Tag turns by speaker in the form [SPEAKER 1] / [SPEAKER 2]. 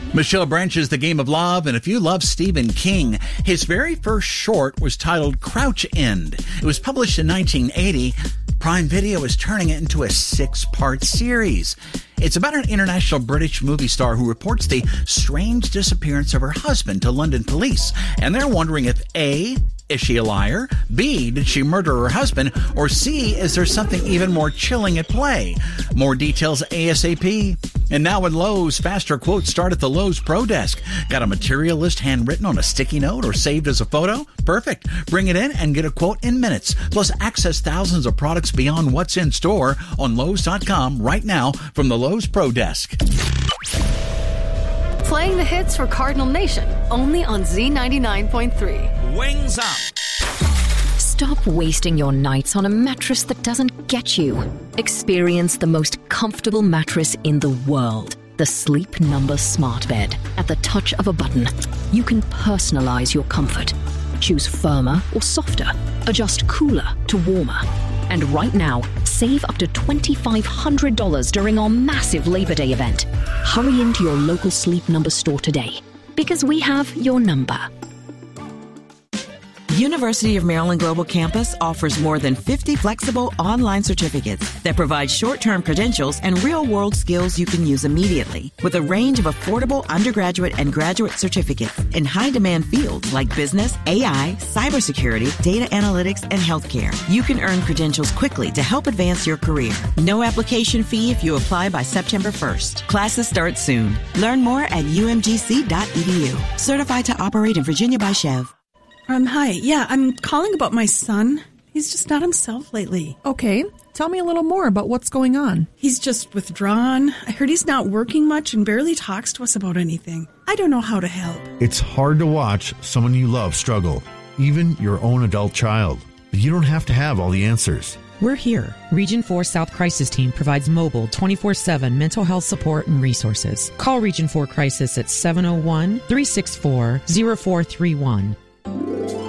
[SPEAKER 1] Michelle Branch's The Game of Love, and if you love Stephen King, his very first short was titled Crouch End. It was published in 1980. Prime Video is turning it into a 6-part series. It's about an international British movie star who reports the strange disappearance of her husband to London police, and they're wondering if A, is she a liar? B, did she murder her husband? Or C, is there something even more chilling at play? More details ASAP. And now at Lowe's, faster quotes start at the Lowe's Pro Desk. Got a material list handwritten on a sticky note or saved as a photo? Perfect. Bring it in and get a quote in minutes. Plus, access thousands of products beyond what's in store on Lowes.com right now from the Lowe's Pro Desk.
[SPEAKER 2] Playing the hits for Cardinal Nation, only on Z99.3.
[SPEAKER 3] Wings up!
[SPEAKER 4] Stop wasting your nights on a mattress that doesn't get you. Experience the most comfortable mattress in the world. The Sleep Number Smart Bed. At the touch of a button, you can personalize your comfort. Choose firmer or softer. Adjust cooler to warmer. And right now, save up to $2,500 during our massive Labor Day event. Hurry into your local Sleep Number store today, because we have your number.
[SPEAKER 5] University of Maryland Global Campus offers more than 50 flexible online certificates that provide short-term credentials and real-world skills you can use immediately, with a range of affordable undergraduate and graduate certificates in high-demand fields like business, AI, cybersecurity, data analytics, and healthcare. You can earn credentials quickly to help advance your career. No application fee if you apply by September 1st. Classes start soon. Learn more at umgc.edu. Certified to operate in Virginia by Chev.
[SPEAKER 6] Hi. Yeah, I'm calling about my son. He's just not himself lately.
[SPEAKER 7] Okay. Tell me a little more about what's going on.
[SPEAKER 6] He's just withdrawn. I heard he's not working much and barely talks to us about anything. I don't know how to help.
[SPEAKER 8] It's hard to watch someone you love struggle, even your own adult child. But you don't have to have all the answers.
[SPEAKER 9] We're here. Region 4 South Crisis Team provides mobile 24/7 mental health support and resources. Call Region 4 Crisis at 701-364-0431.